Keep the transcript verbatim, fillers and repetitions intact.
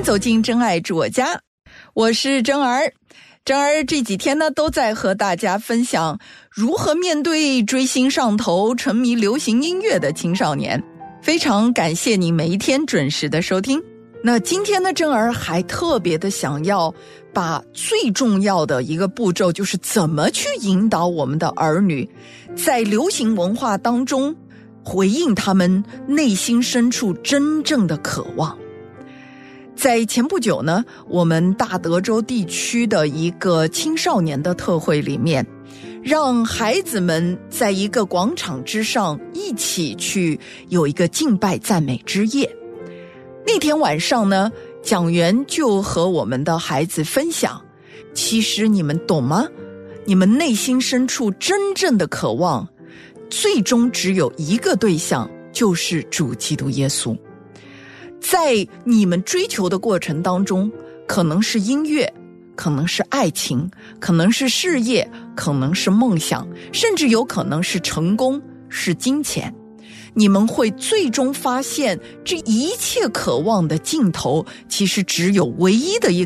迎走进真爱住我家，我是真儿。真儿这几天呢，都在和大家分享如何面对追星上头、沉迷流行音乐的青少年。非常感谢你每一天准时的收听。那今天呢，真儿还特别的想要把最重要的一个步骤，就是怎么去引导我们的儿女在流行文化当中回应他们内心深处真正的渴望。在前不久呢，我们大德州地区的一个青少年的特会里面，让孩子们在一个广场之上一起去有一个敬拜赞美之夜。那天晚上呢，讲员就和我们的孩子分享，其实你们懂吗？你们内心深处真正的渴望，最终只有一个对象，就是主基督耶稣。在你们追求的过程当中，可能是音乐，可能是爱情，可能是事业，可能是梦想，甚至有可能是成功，是金钱。你们会最终发现，这一切渴望的尽头，其实只有唯一的一个